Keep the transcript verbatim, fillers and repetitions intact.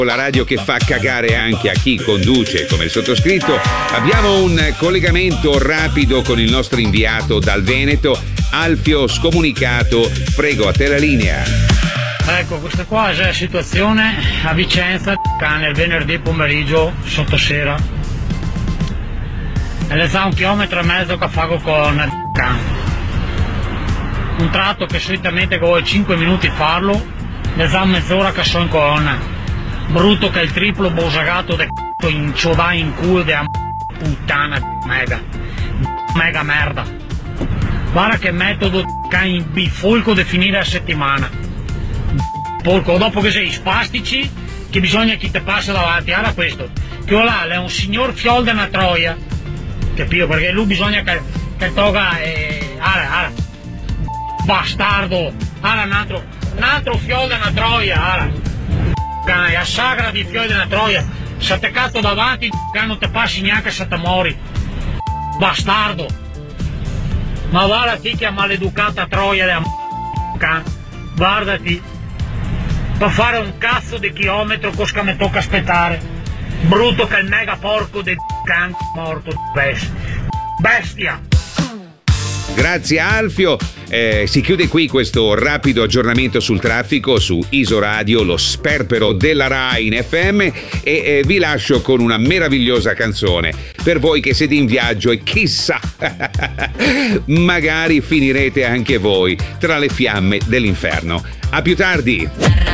la radio che fa cagare anche a chi conduce come il sottoscritto. Abbiamo un collegamento rapido con il nostro inviato dal Veneto, Alfio Scomunicato. Prego, a te la linea. Ecco, questa qua è la situazione a Vicenza, nel venerdì pomeriggio sotto sera. E le fa un chilometro e mezzo che fago con un tratto che solitamente vuole cinque minuti farlo, le fa mezz'ora che sono in colonna. Brutto che è il triplo bosagato de c***o in ciodà in culo de puttana mega mega merda. Guarda che metodo in bifolco di finire la settimana. Porco, dopo che sei spastici che bisogna chi te passa davanti. Guarda questo, che là è un signor fiol della troia, capito? Perché lui bisogna che, che toga e... Guarda, guarda, bastardo, guarda un altro, un altro fiol della troia, guarda. A sagra di fiori della troia, se te catto davanti non te passi neanche se te mori, bastardo. Ma guardati che maleducata troia della m***a, guardati, per fare un cazzo di chilometro cosca mi tocca aspettare. Brutto che il mega porco del can morto bestia. Grazie Alfio. Eh, si chiude qui questo rapido aggiornamento sul traffico su Isoradio, lo sperpero della Rai in F M, e eh, vi lascio con una meravigliosa canzone per voi che siete in viaggio e chissà magari finirete anche voi tra le fiamme dell'inferno. A più tardi.